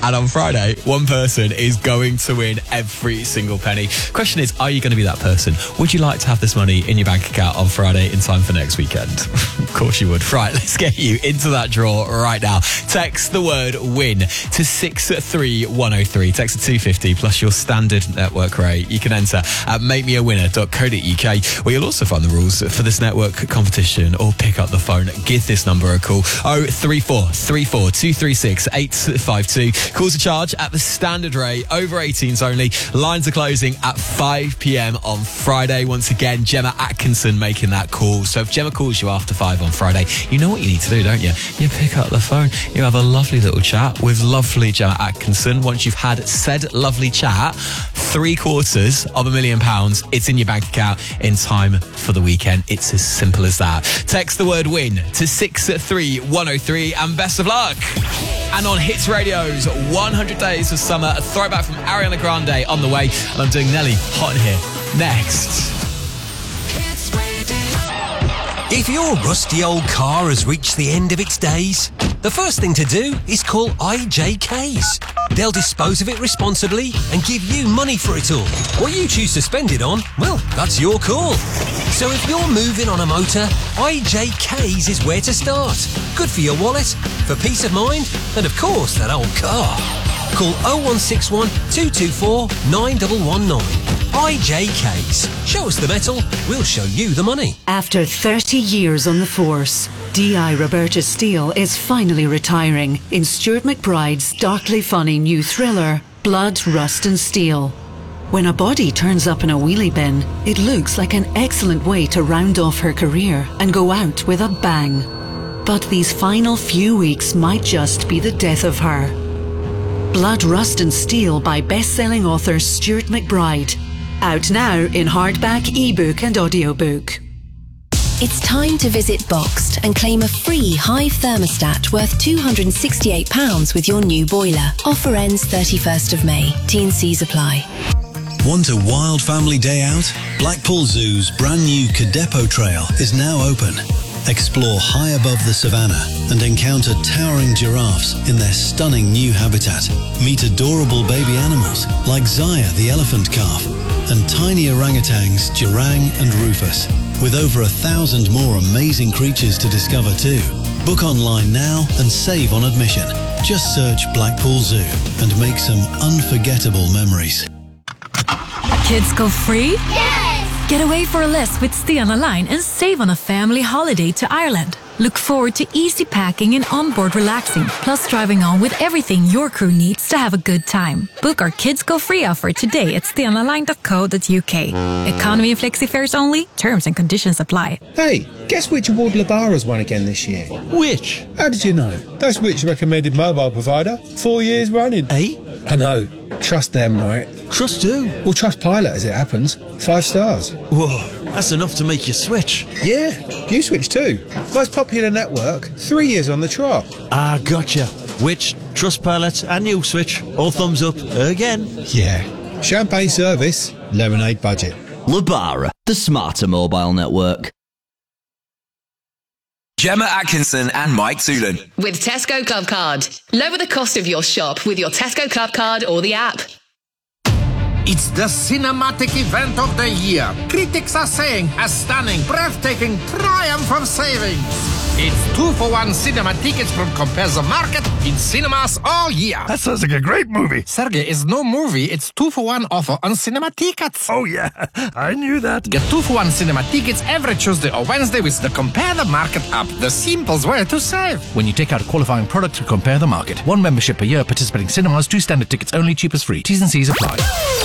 And on Friday, one person is going to win every single penny. Question is, are you going to be that person? Would you like to have this money in your bank account on Friday in time for next weekend? Of course you would. Right, let's get you into that draw right now. Text the word WIN to 63103. Text to 250 plus your standard network rate. You can enter at makemeawinner.co.uk, where you'll also find the rules for this network competition, or pick up the phone. Give this number a call. 03434 236 852. Calls a charge at the standard rate. Over 18s only. Lines are closing at 5 p.m. on Friday. Once again, Gemma Atkinson making that call. So if Gemma calls you after 5 on Friday, you know what you need to do, don't you? You pick up the phone. You have a lovely little chat with lovely Gemma Atkinson. Once you've had said lovely chat, £750,000, it's in your bank account in time for the weekend. It's as simple as that. Text the word WIN to 63103 and best of luck. And on Hits Radio's 100 Days of Summer, a throwback from Ariana Grande on the way. And I'm doing Nelly Hot in Here next. If your rusty old car has reached the end of its days, the first thing to do is call IJKs. They'll dispose of it responsibly and give you money for it all. What you choose to spend it on, well, that's your call. So if you're moving on a motor, IJKs is where to start. Good for your wallet, for peace of mind, and of course, that old car. Call 0161 224 9119. IJKs. Show us the metal, we'll show you the money. After 30 years on the force, D.I. Roberta Steele is finally retiring in Stuart McBride's darkly funny new thriller, Blood, Rust and Steel. When a body turns up in a wheelie bin, it looks like an excellent way to round off her career and go out with a bang. But these final few weeks might just be the death of her. Blood, Rust and Steel by best-selling author Stuart McBride. Out now in hardback, ebook and audiobook. It's time to visit Boxed and claim a free Hive thermostat worth £268 with your new boiler. Offer ends 31st of May. T&Cs apply. Want a wild family day out? Blackpool Zoo's brand new Cadepo Trail is now open. Explore high above the savannah and encounter towering giraffes in their stunning new habitat. Meet adorable baby animals like Zaya the elephant calf and tiny orangutans Jurang and Rufus, with over 1,000 more amazing creatures to discover too. Book online now and save on admission. Just search Blackpool Zoo and make some unforgettable memories. Kids go free? Yes! Get away for a list with Stay on a Line and save on a family holiday to Ireland. Look forward to easy packing and onboard relaxing, plus driving on with everything your crew needs to have a good time. Book our Kids Go Free offer today at stayonaline.co.uk. Economy and flexi fares only. Terms and conditions apply. Hey, guess which award Labara's won again this year? Which? How did you know? That's which recommended mobile provider. 4 years running. Eh? I know. Trust them, right? Trust who? Well, Trustpilot as it happens. 5 stars. Whoa, that's enough to make you switch. Yeah, you switch too. Most popular network, 3 years on the trot. Ah, gotcha. Which, Trustpilot and you switch, all thumbs up again. Yeah. Champagne service, lemonade budget. Labara, the smarter mobile network. Gemma Atkinson and Mike Toolan. With Tesco Club Card. Lower the cost of your shop with your Tesco Club Card or the app. It's the cinematic event of the year. Critics are saying a stunning, breathtaking triumph of savings. It's 2-for-1 cinema tickets from Compare the Market in cinemas all year. That sounds like a great movie. Sergey, it's no movie. It's 2-for-1 offer on cinema tickets. Oh, yeah. I knew that. Get 2-for-1 cinema tickets every Tuesday or Wednesday with the Compare the Market app. The simplest way to save. When you take out a qualifying product to Compare the Market. 1 membership per year, participating cinemas, 2 standard tickets only, cheapest free. T's and C's apply.